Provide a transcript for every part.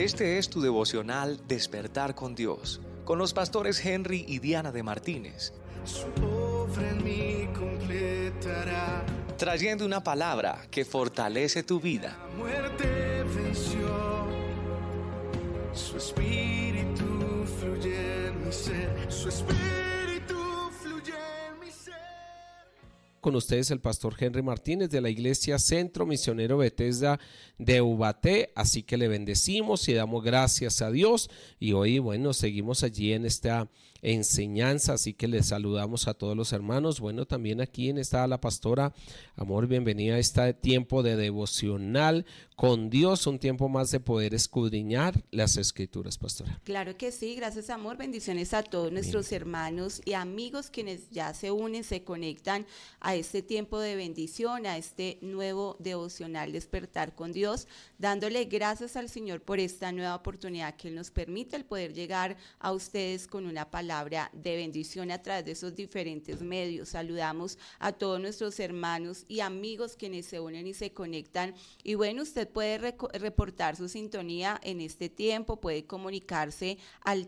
Este es tu devocional Despertar con Dios, con los pastores Henry y Diana de Martínez. Su obra en mí completará. Trayendo una palabra que fortalece tu vida. La muerte venció. Su espíritu fluye en mi ser. Su espíritu fluye en mi ser. Con ustedes el pastor Henry Martínez de la Iglesia Centro Misionero Bethesda de Ubaté, así que le bendecimos y damos gracias a Dios. Y hoy, bueno, seguimos allí en esta enseñanza, así que les saludamos a todos los hermanos. Bueno, también aquí está la pastora Amor, bienvenida a este tiempo de devocional con Dios, un tiempo más de poder escudriñar las Escrituras, pastora. Claro que sí, gracias Amor, bendiciones a todos nuestros hermanos y amigos quienes ya se unen, se conectan a este tiempo de bendición, a este nuevo devocional Despertar con Dios, dándole gracias al Señor por esta nueva oportunidad que Él nos permite, el poder llegar a ustedes con una palabra de bendición a través de esos diferentes medios. Saludamos a todos nuestros hermanos y amigos quienes se unen y se conectan. Y bueno, usted puede reportar su sintonía en este tiempo, puede comunicarse al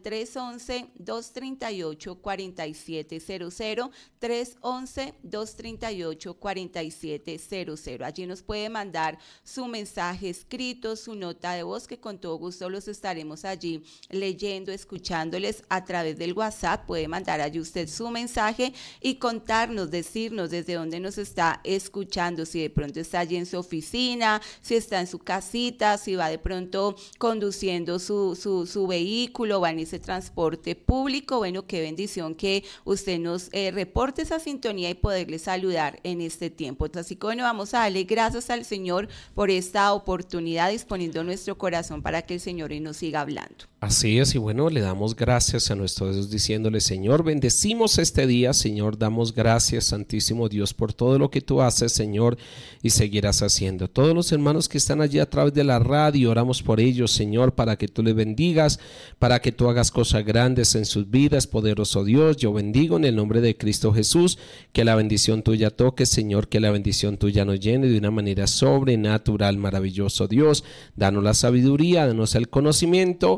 311-238-4700, 311-238-4700. Allí nos puede mandar su mensaje escrito, su nota de voz, que con todo gusto los estaremos allí leyendo, escuchándoles a través del WhatsApp. Puede mandar allí usted su mensaje y contarnos, decirnos desde dónde nos está escuchando, si de pronto está allí en su oficina, si está en su casita, si va de pronto conduciendo su vehículo, va en ese transporte público. Bueno, qué bendición que usted nos reporte esa sintonía y poderle saludar en este tiempo. Así que bueno, vamos a darle gracias al Señor por esta oportunidad, disponiendo nuestro corazón para que el Señor nos siga hablando. Así es, y bueno, le damos gracias a nuestro Dios diciéndole: Señor, bendecimos este día, Señor, damos gracias, Santísimo Dios, por todo lo que tú haces, Señor, y seguirás haciendo. Todos los hermanos que están allí a través de la radio, oramos por ellos, Señor, para que tú les bendigas, para que tú hagas cosas grandes en sus vidas, poderoso Dios. Yo bendigo en el nombre de Cristo Jesús, que la bendición tuya toque, Señor, que la bendición tuya nos llene de una manera sobrenatural, maravilloso Dios. Danos la sabiduría, danos el conocimiento.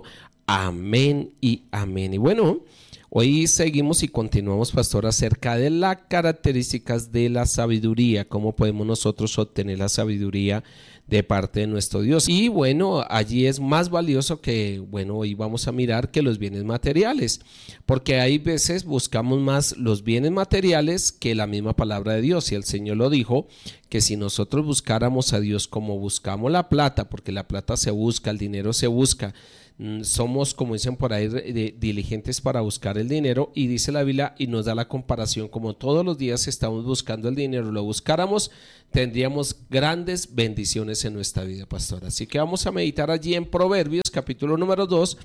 Amén y amén. Y bueno, hoy seguimos y continuamos, pastor, acerca de las características de la sabiduría, cómo podemos nosotros obtener la sabiduría de parte de nuestro Dios. Y bueno, allí es más valioso que, bueno, hoy vamos a mirar que los bienes materiales, porque hay veces buscamos más los bienes materiales que la misma palabra de Dios, y el Señor lo dijo, que si nosotros buscáramos a Dios como buscamos la plata, porque la plata se busca, el dinero se busca, somos, como dicen por ahí, diligentes para buscar el dinero, y dice la Biblia y nos da la comparación, como todos los días estamos buscando el dinero, lo buscáramos, tendríamos grandes bendiciones en nuestra vida, pastor. Así que vamos a meditar allí en Proverbios capítulo número 2,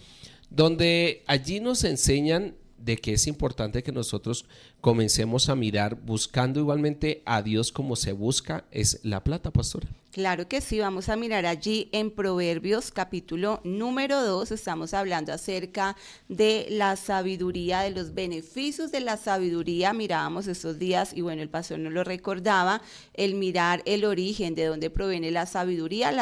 donde allí nos enseñan de que es importante que nosotros comencemos a mirar buscando igualmente a Dios como se busca es la plata, pastora. Claro que sí, vamos a mirar allí en Proverbios capítulo número 2, estamos hablando acerca de la sabiduría, de los beneficios de la sabiduría. Mirábamos estos días y bueno, el pastor nos lo recordaba, el mirar el origen de dónde proviene la sabiduría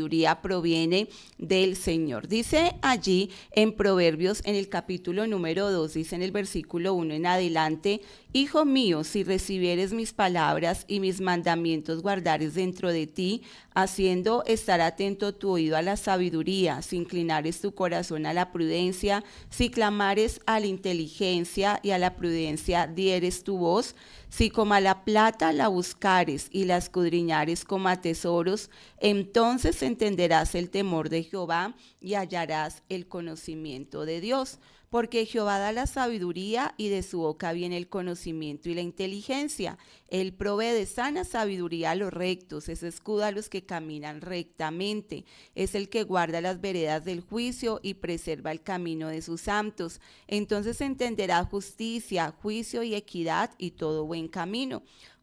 proviene del Señor. Dice allí en Proverbios en el capítulo número 2, dice en el versículo 1 en adelante: Hijo mío, si recibieres mis palabras y mis mandamientos guardares dentro de ti, haciendo estar atento tu oído a la sabiduría, si inclinares tu corazón a la prudencia, si clamares a la inteligencia y a la prudencia dieres tu voz, si como a la plata la buscares y la escudriñares como a tesoros, entonces entenderás el temor de Jehová y hallarás el conocimiento de Dios. Porque Jehová da la sabiduría y de su boca viene el conocimiento y la inteligencia. Él provee de sana sabiduría a los rectos, es escudo a los que caminan rectamente. Es el que guarda las veredas del juicio y preserva el camino de sus santos. Entonces entenderá justicia, juicio y equidad y todo buen camino.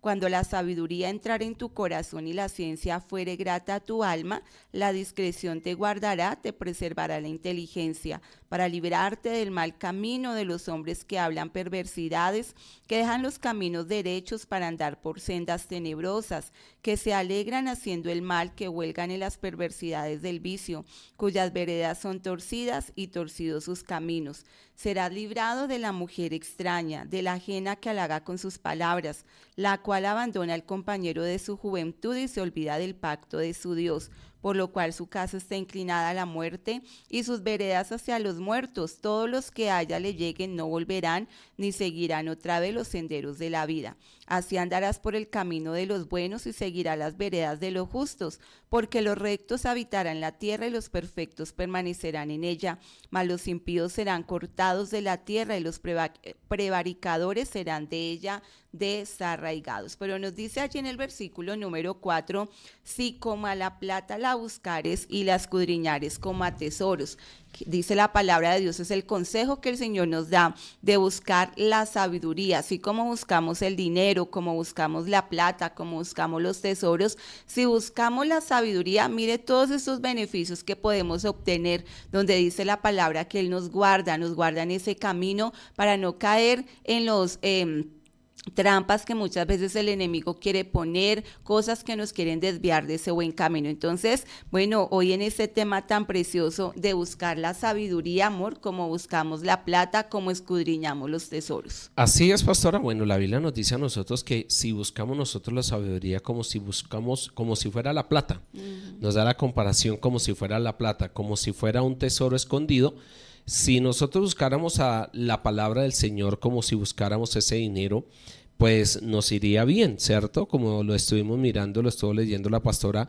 Cuando la sabiduría entrare en tu corazón y la ciencia fuere grata a tu alma, la discreción te guardará, te preservará la inteligencia, para librarte del mal camino de los hombres que hablan perversidades, que dejan los caminos derechos para andar por sendas tenebrosas, que se alegran haciendo el mal, que huelgan en las perversidades del vicio, cuyas veredas son torcidas y torcidos sus caminos. Serás librado de la mujer extraña, de la ajena que halaga con sus palabras, la cual abandona al compañero de su juventud y se olvida del pacto de su Dios, por lo cual su casa está inclinada a la muerte y sus veredas hacia los muertos. Todos los que a ella le lleguen no volverán, ni seguirán otra vez los senderos de la vida. Así andarás por el camino de los buenos y seguirás las veredas de los justos, porque los rectos habitarán la tierra y los perfectos permanecerán en ella, mas los impíos serán cortados de la tierra y los prevaricadores serán de ella desarraigados. Pero nos dice allí en el versículo número 4, si como a la plata la buscares y la escudriñares como a tesoros. Dice la palabra de Dios, es el consejo que el Señor nos da de buscar la sabiduría, así como buscamos el dinero, como buscamos la plata, como buscamos los tesoros. Si buscamos la sabiduría, mire todos esos beneficios que podemos obtener, donde dice la palabra que Él nos guarda en ese camino para no caer en los trampas que muchas veces el enemigo quiere poner, cosas que nos quieren desviar de ese buen camino. Entonces, bueno, hoy en este tema tan precioso de buscar la sabiduría, amor, como buscamos la plata, como escudriñamos los tesoros. Así es, pastora. Bueno, la Biblia nos dice a nosotros que si buscamos nosotros la sabiduría como si fuera la plata, nos da la comparación como si fuera la plata, como si fuera un tesoro escondido. Si nosotros buscáramos a la palabra del Señor como si buscáramos ese dinero, pues nos iría bien, ¿cierto? Como lo estuvimos mirando, lo estuvo leyendo la pastora,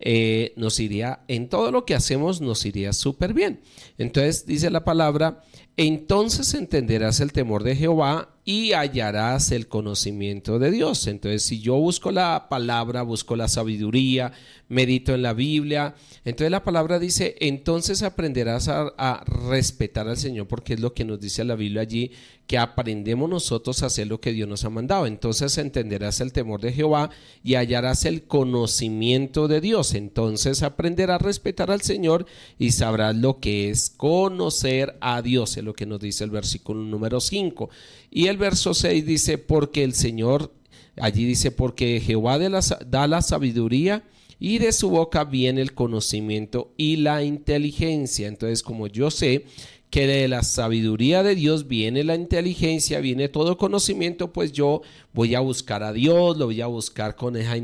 nos iría, en todo lo que hacemos nos iría súper bien. Entonces dice la palabra, entonces entenderás el temor de Jehová y hallarás el conocimiento de Dios. Entonces, si yo busco la palabra, busco la sabiduría, medito en la Biblia, entonces la palabra dice, entonces aprenderás a respetar al Señor, porque es lo que nos dice la Biblia allí, que aprendemos nosotros a hacer lo que Dios nos ha mandado. Entonces entenderás el temor de Jehová y hallarás el conocimiento de Dios. Entonces aprenderás a respetar al Señor y sabrás lo que es conocer a Dios, es lo que nos dice el versículo número 5. Y el verso 6 dice, porque el Señor, allí dice, porque Jehová da la sabiduría y de su boca viene el conocimiento y la inteligencia. Entonces, como yo sé que de la sabiduría de Dios viene la inteligencia, viene todo conocimiento, pues yo voy a buscar a Dios, lo voy a buscar con esa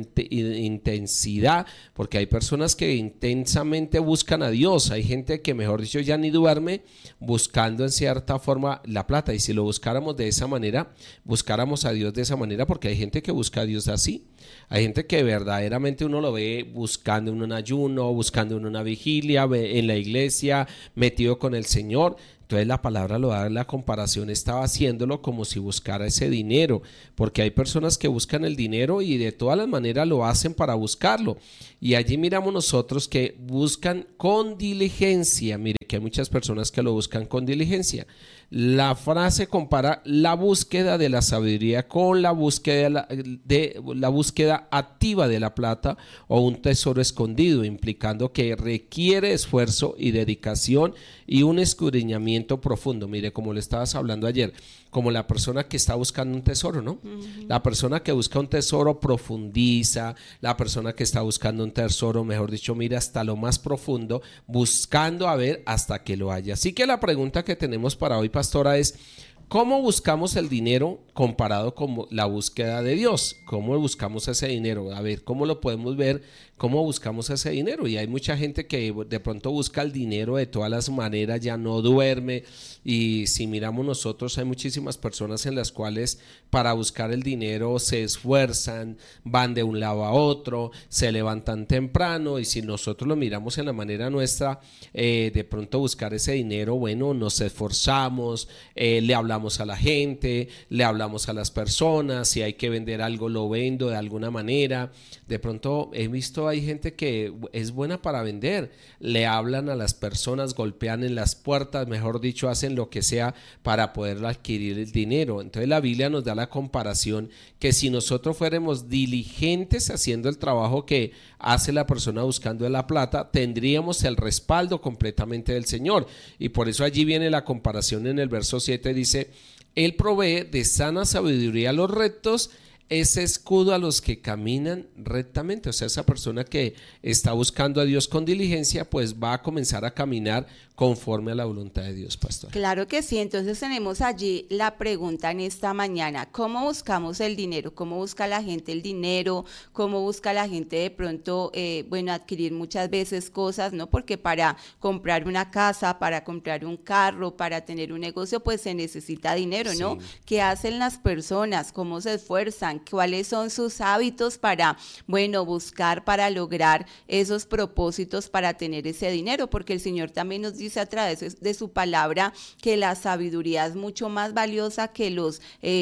intensidad, porque hay personas que intensamente buscan a Dios, hay gente que mejor dicho ya ni duerme buscando en cierta forma la plata, y si lo buscáramos de esa manera, buscáramos a Dios de esa manera, porque hay gente que busca a Dios así, hay gente que verdaderamente uno lo ve buscando en un ayuno, buscando en una vigilia, en la iglesia, metido con el Señor. Entonces la palabra lo da, la comparación estaba haciéndolo como si buscara ese dinero, porque hay personas que buscan el dinero y de todas las maneras lo hacen para buscarlo, y allí miramos nosotros que buscan con diligencia. Mire que hay muchas personas que lo buscan con diligencia. La frase compara la búsqueda de la sabiduría con la búsqueda la búsqueda activa de la plata o un tesoro escondido, implicando que requiere esfuerzo y dedicación y un escudriñamiento profundo. Mire, como le estabas hablando ayer, como la persona que está buscando un tesoro, ¿no? La persona que busca un tesoro profundiza, la persona que está buscando un tesoro, mejor dicho, mira hasta lo más profundo, buscando a ver hasta que lo haya. Así que la pregunta que tenemos para hoy, pastora, es: ¿cómo buscamos el dinero comparado con la búsqueda de Dios? ¿Cómo buscamos ese dinero? A ver, ¿cómo lo podemos ver? ¿Cómo buscamos ese dinero? Y hay mucha gente que de pronto busca el dinero de todas las maneras, ya no duerme. Y si miramos nosotros, hay muchísimas personas en las cuales para buscar el dinero se esfuerzan, van de un lado a otro, se levantan temprano. Y si nosotros lo miramos en la manera nuestra, de pronto buscar ese dinero, bueno, nos esforzamos, le hablamos hablamos a la gente, le hablamos a las personas, si hay que vender algo lo vendo de alguna manera. De pronto he visto, hay gente que es buena para vender, le hablan a las personas, golpean en las puertas, mejor dicho, hacen lo que sea para poder adquirir el dinero. Entonces la Biblia nos da la comparación que si nosotros fuéramos diligentes haciendo el trabajo que hace la persona buscando la plata, tendríamos el respaldo completamente del Señor. Y por eso allí viene la comparación en el verso 7, dice: Él provee de sana sabiduría a los rectos, es escudo a los que caminan rectamente. O sea, esa persona que está buscando a Dios con diligencia, pues va a comenzar a caminar conforme a la voluntad de Dios, pastor. Claro que sí. Entonces tenemos allí la pregunta en esta mañana: ¿cómo buscamos el dinero? ¿Cómo busca la gente el dinero? ¿Cómo busca la gente de pronto, adquirir muchas veces cosas, ¿no? Porque para comprar una casa, para comprar un carro, para tener un negocio, pues se necesita dinero, ¿no? Sí. ¿Qué hacen las personas? ¿Cómo se esfuerzan? ¿Cuáles son sus hábitos para, buscar, para lograr esos propósitos, para tener ese dinero? Porque el Señor también nos dice a través de su palabra que la sabiduría es mucho más valiosa que los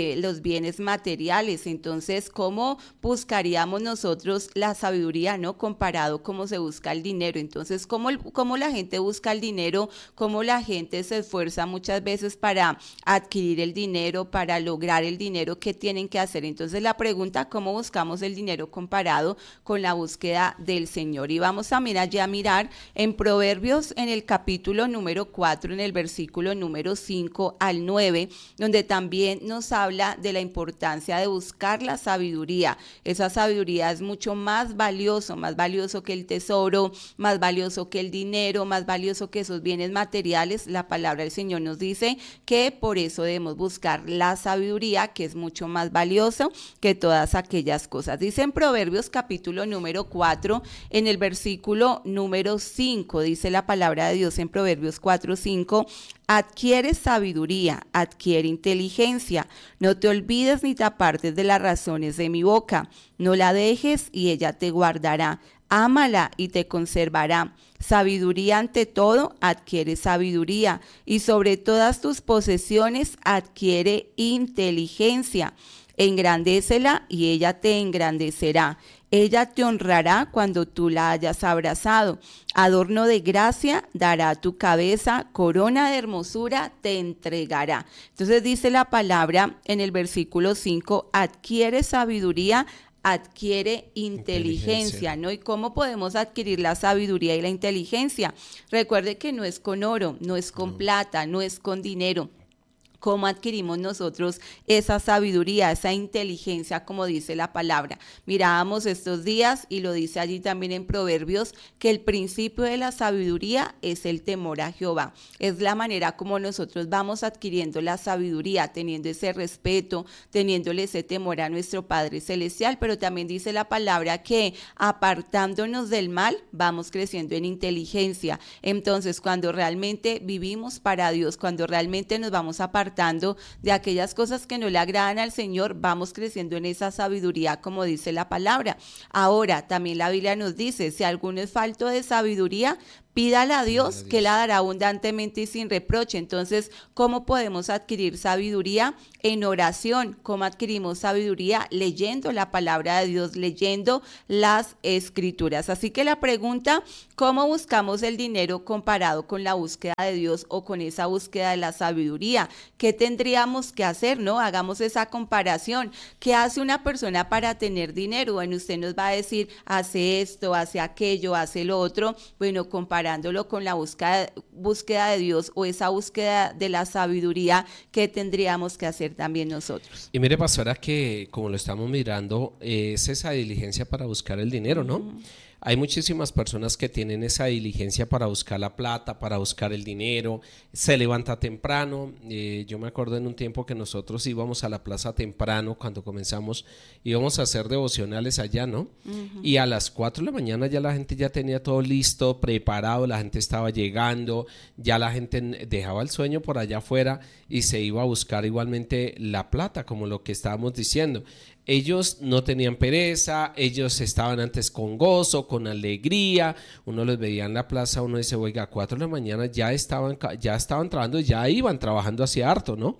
bienes materiales. Entonces, ¿cómo buscaríamos nosotros la sabiduría, no? Comparado cómo se busca el dinero. Entonces, ¿cómo la gente busca el dinero? ¿Cómo la gente se esfuerza muchas veces para adquirir el dinero, para lograr el dinero? ¿Qué tienen que hacer? Entonces, la pregunta: ¿cómo buscamos el dinero comparado con la búsqueda del Señor? Y vamos también allá a mirar en Proverbios, en el capítulo número 4, en el versículo número 5 al 9, donde también nos habla de la importancia de buscar la sabiduría. Esa sabiduría es mucho más valioso que el tesoro, más valioso que el dinero, más valioso que esos bienes materiales. La palabra del Señor nos dice que por eso debemos buscar la sabiduría, que es mucho más valioso que todas aquellas cosas. Dice en Proverbios capítulo número 4, en el versículo número 5, dice la palabra de Dios en Proverbios 4:5: adquiere sabiduría, adquiere inteligencia, no te olvides ni te apartes de las razones de mi boca, no la dejes y ella te guardará, ámala y te conservará. Sabiduría ante todo, adquiere sabiduría, y sobre todas tus posesiones adquiere inteligencia. Engrandécela y ella te engrandecerá. Ella te honrará cuando tú la hayas abrazado. Adorno de gracia dará a tu cabeza, corona de hermosura te entregará. Entonces dice la palabra en el versículo 5: adquiere sabiduría, adquiere inteligencia, ¿no? ¿Y cómo podemos adquirir la sabiduría y la inteligencia? Recuerde que no es con oro, no es con plata, no es con dinero. ¿Cómo adquirimos nosotros esa sabiduría, esa inteligencia, como dice la palabra? Mirábamos estos días, y lo dice allí también en Proverbios, que el principio de la sabiduría es el temor a Jehová. Es la manera como nosotros vamos adquiriendo la sabiduría, teniendo ese respeto, teniéndole ese temor a nuestro Padre Celestial. Pero también dice la palabra que apartándonos del mal, vamos creciendo en inteligencia. Entonces, cuando realmente vivimos para Dios, cuando realmente nos vamos apartando de aquellas cosas que no le agradan al Señor, vamos creciendo en esa sabiduría, como dice la palabra. Ahora, también la Biblia nos dice: si alguno es falto de sabiduría, pídala a Dios, que la dará abundantemente y sin reproche. Entonces, ¿cómo podemos adquirir sabiduría? En oración. ¿Cómo adquirimos sabiduría? Leyendo la palabra de Dios, leyendo las escrituras. Así que la pregunta: ¿cómo buscamos el dinero comparado con la búsqueda de Dios o con esa búsqueda de la sabiduría? ¿Qué tendríamos que hacer, no? Hagamos esa comparación. ¿Qué hace una persona para tener dinero? Bueno, usted nos va a decir: hace esto, hace aquello, hace lo otro. Bueno, comparándolo con la búsqueda de Dios o esa búsqueda de la sabiduría, ¿qué tendríamos que hacer también nosotros? Y mire, pastora, que como lo estamos mirando, es esa diligencia para buscar el dinero, ¿no? Hay muchísimas personas que tienen esa diligencia para buscar la plata, para buscar el dinero, se levanta temprano. Yo me acuerdo en un tiempo que nosotros íbamos a la plaza temprano, cuando comenzamos, íbamos a hacer devocionales allá, ¿no? Y a las 4 de la mañana ya la gente ya tenía todo listo, preparado, la gente estaba llegando, ya la gente dejaba el sueño por allá afuera y se iba a buscar igualmente la plata, como lo que estábamos diciendo. Ellos no tenían pereza, ellos estaban antes con gozo, con alegría. Uno los veía en la plaza, uno dice: oiga, a 4 de la mañana ya estaban trabajando, ya iban trabajando hacia harto, ¿no?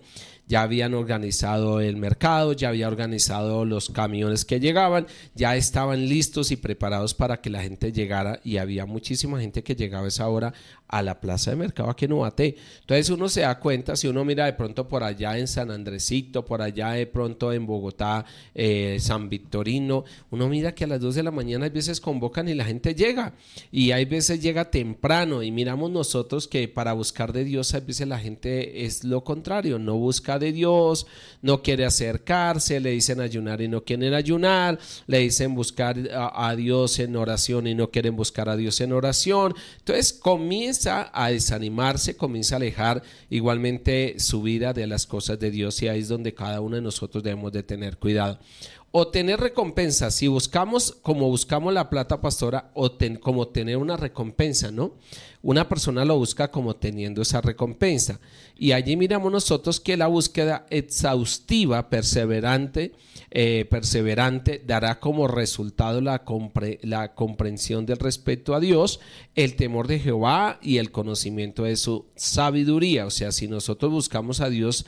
ya habían organizado el mercado, ya había organizado los camiones que llegaban, ya estaban listos y preparados para que la gente llegara, y había muchísima gente que llegaba a esa hora a la plaza de mercado aquí en Ubaté. Entonces uno se da cuenta, si uno mira de pronto por allá en San Andresito, por allá de pronto en Bogotá, San Victorino, uno mira que a las 2 de la mañana hay veces convocan y la gente llega, y hay veces llega temprano, y miramos nosotros que para buscar de Dios a veces la gente es lo contrario, no busca de Dios, no quiere acercarse, le dicen ayunar y no quieren ayunar, le dicen buscar a Dios en oración y no quieren buscar a Dios en oración. Entonces comienza a desanimarse, comienza a alejar igualmente su vida de las cosas de Dios, y ahí es donde cada uno de nosotros debemos de tener cuidado. O tener recompensa, si buscamos como buscamos la plata, pastora, o como tener una recompensa, ¿no? Una persona lo busca como teniendo esa recompensa, y allí miramos nosotros que la búsqueda exhaustiva, perseverante dará como resultado la comprensión del respeto a Dios, el temor de Jehová y el conocimiento de su sabiduría. O sea, si nosotros buscamos a Dios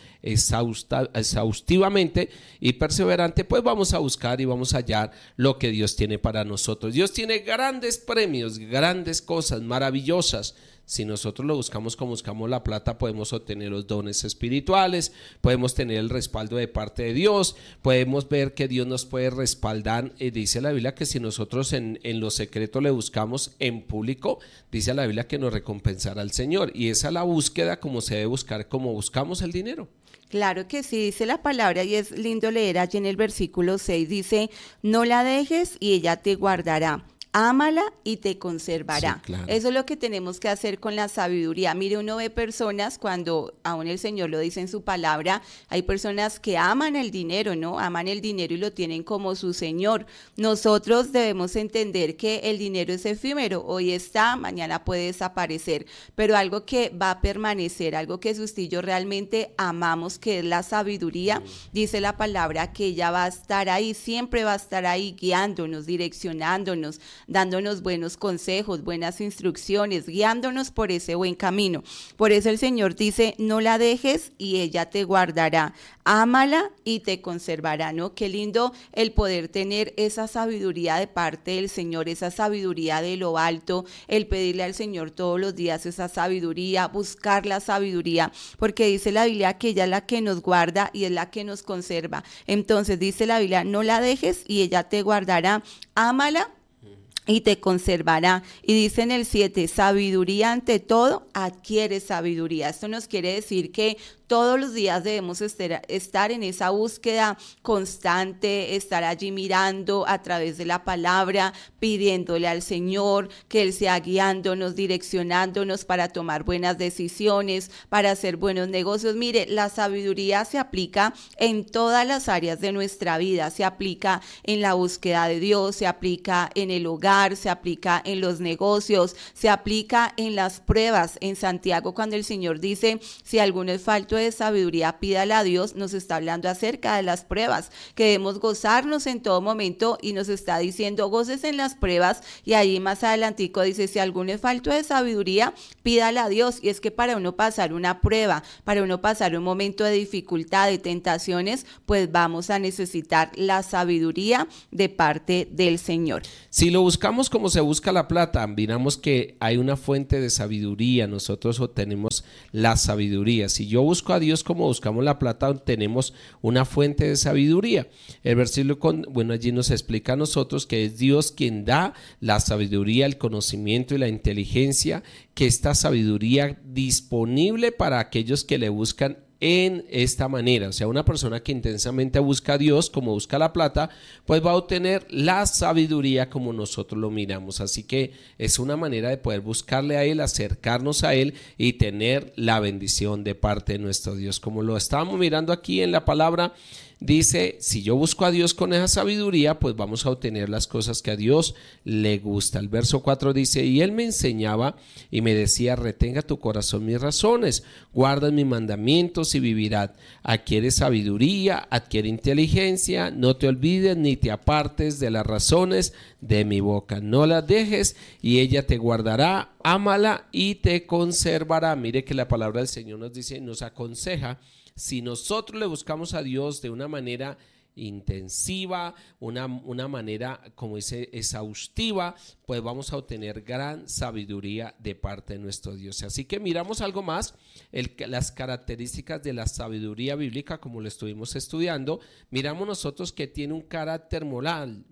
exhaustivamente y perseverante, pues vamos a buscar y vamos a hallar lo que Dios tiene para nosotros. Dios tiene grandes premios, grandes cosas maravillosas. Si nosotros lo buscamos como buscamos la plata, podemos obtener los dones espirituales, podemos tener el respaldo de parte de Dios, podemos ver que Dios nos puede respaldar. Dice la Biblia que si nosotros en lo secreto le buscamos, en público, dice la Biblia que nos recompensará el Señor, y esa es la búsqueda como se debe buscar, como buscamos el dinero. Claro que sí, dice la palabra, y es lindo leer allí en el versículo 6, dice: no la dejes y ella te guardará. Ámala y te conservará. Sí, claro. Eso es lo que tenemos que hacer con la sabiduría. Mire, uno ve personas, cuando aún el Señor lo dice en su palabra, hay personas que aman el dinero, ¿no? Aman el dinero y lo tienen como su Señor. Nosotros debemos entender que el dinero es efímero. Hoy está, mañana puede desaparecer, pero algo que va a permanecer, algo que usted y yo realmente amamos, que es la sabiduría, dice la palabra que ella va a estar ahí, siempre va a estar ahí guiándonos, direccionándonos, dándonos buenos consejos, buenas instrucciones, guiándonos por ese buen camino. Por eso el Señor dice: no la dejes y ella te guardará, ámala y te conservará, ¿no? Qué lindo el poder tener esa sabiduría de parte del Señor, esa sabiduría de lo alto, el pedirle al Señor todos los días esa sabiduría, buscar la sabiduría, porque dice la Biblia que ella es la que nos guarda y es la que nos conserva. Entonces dice la Biblia: no la dejes y ella te guardará, ámala y te conservará. Y dice en el 7, sabiduría ante todo, adquiere sabiduría. Esto nos quiere decir que todos los días debemos estar en esa búsqueda constante, estar allí mirando a través de la palabra, pidiéndole al Señor que Él sea guiándonos, direccionándonos para tomar buenas decisiones, para hacer buenos negocios. Mire, la sabiduría se aplica en todas las áreas de nuestra vida, se aplica en la búsqueda de Dios, se aplica en el hogar, se aplica en los negocios, se aplica en las pruebas. En Santiago, cuando el Señor dice: si alguno es falto de sabiduría, pídala a Dios, nos está hablando acerca de las pruebas, que debemos gozarnos en todo momento, y nos está diciendo: goces en las pruebas. Y ahí más adelantico dice: si alguno es falto de sabiduría, pídala a Dios. Y es que para uno pasar una prueba, para uno pasar un momento de dificultad, de tentaciones, pues vamos a necesitar la sabiduría de parte del Señor. Si lo buscamos como se busca la plata, miramos que hay una fuente de sabiduría, nosotros obtenemos la sabiduría. Si yo busco a Dios como buscamos la plata, obtenemos una fuente de sabiduría. El versículo, allí nos explica a nosotros que es Dios quien da la sabiduría, el conocimiento y la inteligencia, que esta sabiduría disponible para aquellos que le buscan en esta manera. O sea, una persona que intensamente busca a Dios como busca la plata, pues va a obtener la sabiduría como nosotros lo miramos. Así que es una manera de poder buscarle a Él, acercarnos a Él y tener la bendición de parte de nuestro Dios. Como lo estábamos mirando aquí en la palabra, dice: si yo busco a Dios con esa sabiduría, pues vamos a obtener las cosas que a Dios le gusta. El verso 4 dice: y Él me enseñaba y me decía: retenga tu corazón mis razones, guarda mis mandamientos y vivirás. Adquiere sabiduría, adquiere inteligencia, no te olvides ni te apartes de las razones de mi boca. No las dejes y ella te guardará, ámala y te conservará. Mire que la palabra del Señor nos dice, nos aconseja Si nosotros le buscamos a Dios de una manera intensiva, una manera, como dice, exhaustiva, pues vamos a obtener gran sabiduría de parte de nuestro Dios. Así que miramos algo más, las características de la sabiduría bíblica, como lo estuvimos estudiando. Miramos nosotros que tiene un carácter moral.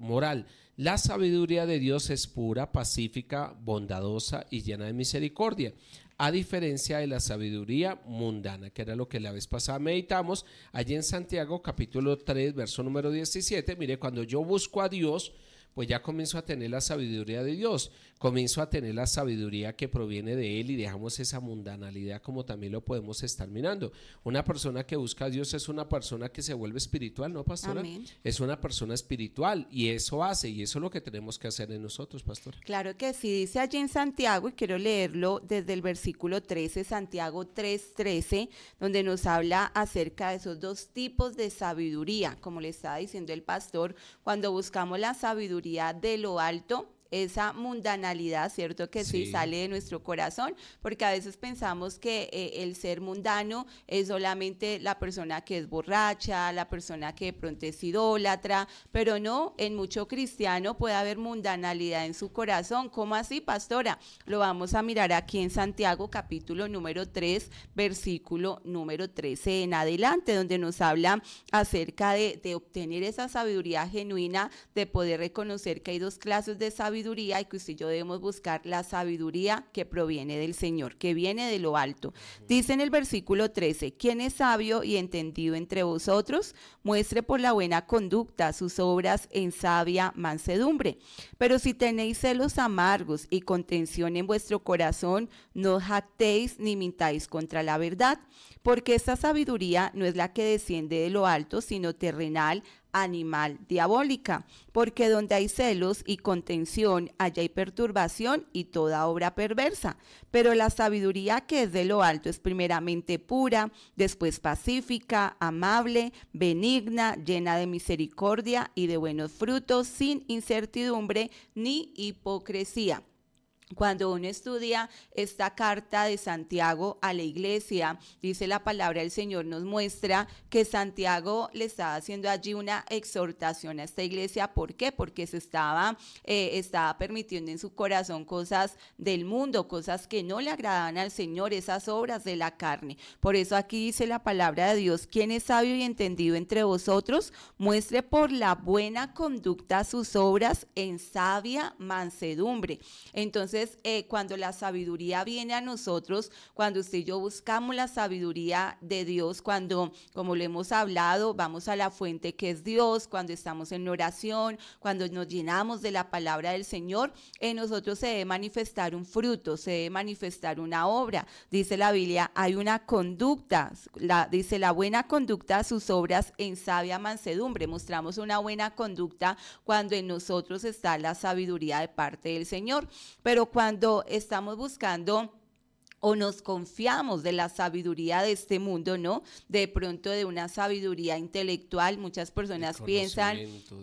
La sabiduría de Dios es pura, pacífica, bondadosa y llena de misericordia, a diferencia de la sabiduría mundana, que era lo que la vez pasada meditamos allí en Santiago capítulo 3 verso número 17. Mire, cuando yo busco a Dios, pues ya comienzo a tener la sabiduría de Dios, comienzo a tener la sabiduría que proviene de Él y dejamos esa mundanalidad, como también lo podemos estar mirando. Una persona que busca a Dios es una persona que se vuelve espiritual, ¿no, pastora? Amén. Es una persona espiritual y eso hace, y eso es lo que tenemos que hacer en nosotros, pastora. Claro que sí, dice allí en Santiago, y quiero leerlo desde el versículo 13, Santiago 3:13, donde nos habla acerca de esos dos tipos de sabiduría, como le estaba diciendo el pastor, cuando buscamos la sabiduría de lo alto, esa mundanalidad, ¿cierto? Que sí sale de nuestro corazón, porque a veces pensamos que el ser mundano es solamente la persona que es borracha, la persona que de pronto es idólatra, pero no, en mucho cristiano puede haber mundanalidad en su corazón. ¿Cómo así, pastora? Lo vamos a mirar aquí en Santiago, capítulo número 3, versículo número 13 en adelante, donde nos habla acerca de obtener esa sabiduría genuina, de poder reconocer que hay dos clases de sabiduría, y que usted y yo debemos buscar la sabiduría que proviene del Señor, que viene de lo alto. Dice en el versículo 13, ¿quién es sabio y entendido entre vosotros? Muestre por la buena conducta sus obras en sabia mansedumbre. Pero si tenéis celos amargos y contención en vuestro corazón, no jactéis ni mintáis contra la verdad, porque esta sabiduría no es la que desciende de lo alto, sino terrenal, animal, diabólica, porque donde hay celos y contención, allá hay perturbación y toda obra perversa. Pero la sabiduría que es de lo alto es primeramente pura, después pacífica, amable, benigna, llena de misericordia y de buenos frutos, sin incertidumbre ni hipocresía. Cuando uno estudia esta carta de Santiago a la iglesia, dice la palabra del Señor, nos muestra que Santiago le estaba haciendo allí una exhortación a esta iglesia. ¿Por qué? Porque se estaba permitiendo en su corazón cosas del mundo, cosas que no le agradaban al Señor, esas obras de la carne. Por eso aquí dice la palabra de Dios, ¿quién es sabio y entendido entre vosotros? Muestre por la buena conducta sus obras en sabia mansedumbre. Entonces, cuando la sabiduría viene a nosotros, cuando usted y yo buscamos la sabiduría de Dios, cuando, como lo hemos hablado, vamos a la fuente que es Dios, cuando estamos en oración, cuando nos llenamos de la palabra del Señor, en nosotros se debe manifestar un fruto, se debe manifestar una obra. Dice la Biblia, hay una conducta, dice la buena conducta, sus obras en sabia mansedumbre. Mostramos una buena conducta cuando en nosotros está la sabiduría de parte del Señor, pero cuando estamos buscando o nos confiamos de la sabiduría de este mundo, ¿no? De pronto de una sabiduría intelectual, muchas personas piensan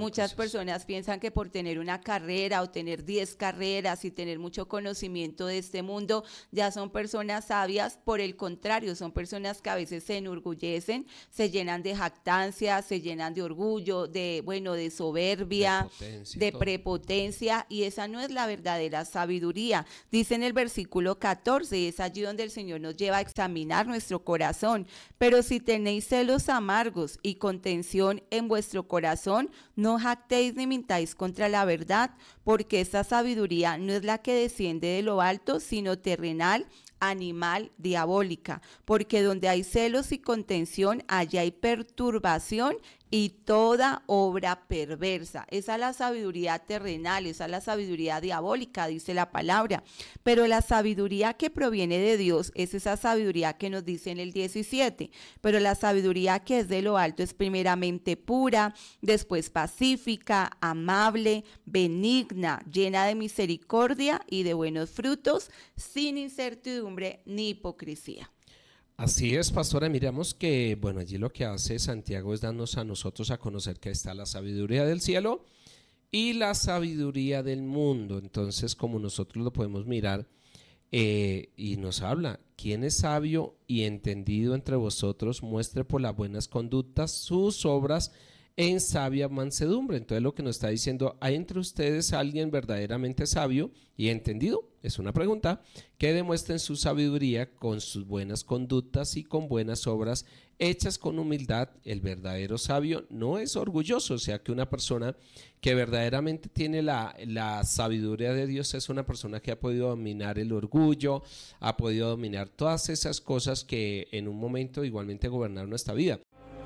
que por tener una carrera o tener 10 carreras y tener mucho conocimiento de este mundo, ya son personas sabias. Por el contrario, son personas que a veces se enorgullecen, se llenan de jactancia, se llenan de orgullo, de soberbia, de prepotencia, y esa no es la verdadera sabiduría. Dice en el versículo 14, esa allí donde el Señor nos lleva a examinar nuestro corazón. Pero si tenéis celos amargos y contención en vuestro corazón, no jactéis ni mintáis contra la verdad, porque esta sabiduría no es la que desciende de lo alto, sino terrenal, animal, diabólica. Porque donde hay celos y contención, allá hay perturbación y toda obra perversa. Esa es la sabiduría terrenal, esa es la sabiduría diabólica, dice la palabra. Pero la sabiduría que proviene de Dios es esa sabiduría que nos dice en el 17. Pero la sabiduría que es de lo alto es primeramente pura, después pacífica, amable, benigna, llena de misericordia y de buenos frutos, sin incertidumbre ni hipocresía. Así es, pastora. Miramos que, bueno, allí lo que hace Santiago es darnos a nosotros a conocer que está la sabiduría del cielo y la sabiduría del mundo. Entonces, como nosotros lo podemos mirar y nos habla: ¿quién es sabio y entendido entre vosotros? Muestre por las buenas conductas sus obras en sabia mansedumbre. Entonces lo que nos está diciendo: ¿hay entre ustedes alguien verdaderamente sabio y entendido? Es una pregunta. Que demuestren su sabiduría con sus buenas conductas y con buenas obras hechas con humildad. El verdadero sabio no es orgulloso. O sea que una persona que verdaderamente tiene la sabiduría de Dios es una persona que ha podido dominar el orgullo, ha podido dominar todas esas cosas que en un momento igualmente gobernaron nuestra vida.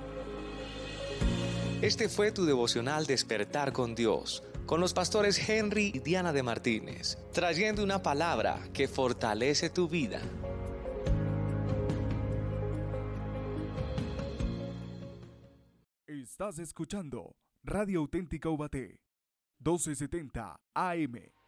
Este fue tu devocional Despertar con Dios, con los pastores Henry y Diana de Martínez, trayendo una palabra que fortalece tu vida. Estás escuchando Radio Auténtica Ubaté, 1270 AM.